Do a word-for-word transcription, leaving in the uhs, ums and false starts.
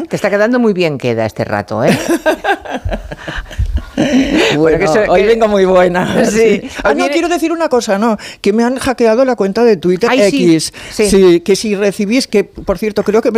Te está quedando muy bien queda este rato, ¿eh? Bueno, que eso, hoy que... vengo muy buena. Sí. Ah, no, quiero decir una cosa, no, que me han hackeado la cuenta de Twitter. Ay, X. Sí, sí. Sí, que si recibís, que por cierto, creo que